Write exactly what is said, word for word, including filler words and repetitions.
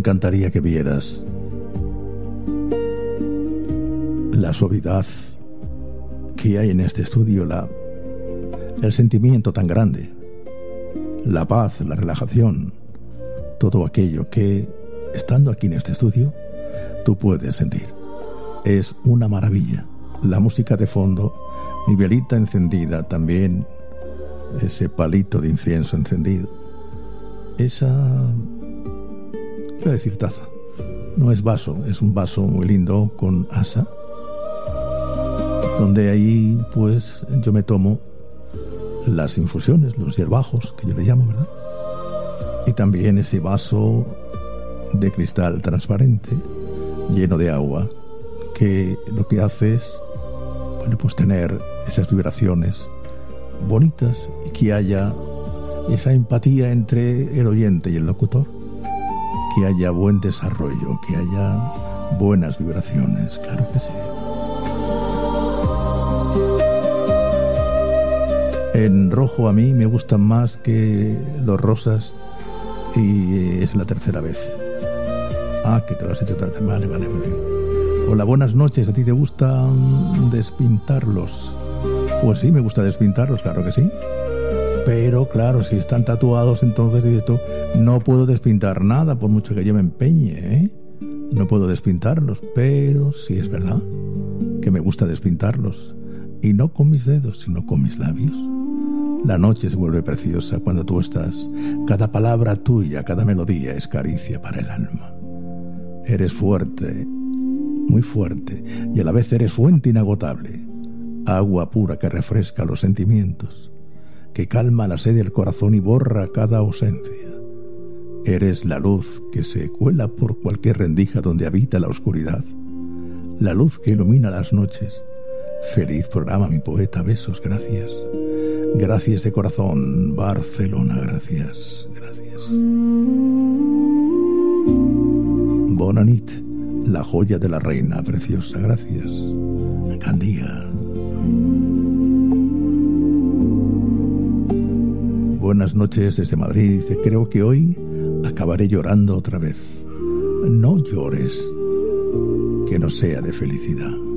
encantaría que vieras la suavidad que hay en este estudio, la, el sentimiento tan grande, la paz, la relajación, todo aquello que, estando aquí en este estudio, tú puedes sentir. Es una maravilla. La música de fondo, mi velita encendida, también ese palito de incienso encendido, esa, iba a decir taza, no es vaso, es un vaso muy lindo con asa, donde ahí pues yo me tomo las infusiones, los hierbajos, que yo le llamo, ¿verdad? Y también ese vaso de cristal transparente, lleno de agua, que lo que hace es, bueno, pues tener esas vibraciones bonitas y que haya esa empatía entre el oyente y el locutor, que haya buen desarrollo, que haya buenas vibraciones, claro que sí. En rojo a mí me gustan más que los rosas y es la tercera vez. Ah, que te lo has hecho tercera. Vale, vale, muy bien. Hola, buenas noches. ¿A ti te gusta despintarlos? Pues sí, me gusta despintarlos, claro que sí. Pero claro, si están tatuados, entonces dices tú, no puedo despintar nada por mucho que yo me empeñe, ¿eh? No puedo despintarlos, pero sí es verdad que me gusta despintarlos. Y no con mis dedos, sino con mis labios. La noche se vuelve preciosa cuando tú estás. Cada palabra tuya, cada melodía es caricia para el alma. Eres fuerte, muy fuerte, y a la vez eres fuente inagotable. Agua pura que refresca los sentimientos, que calma la sed del corazón y borra cada ausencia. Eres la luz que se cuela por cualquier rendija donde habita la oscuridad. La luz que ilumina las noches. Feliz programa, mi poeta. Besos, gracias. Gracias de corazón, Barcelona, gracias, gracias. Bona nit, la joya de la reina, preciosa, gracias. Candía. Buenas noches desde Madrid, dice, creo que hoy acabaré llorando otra vez. No llores, que no sea de felicidad.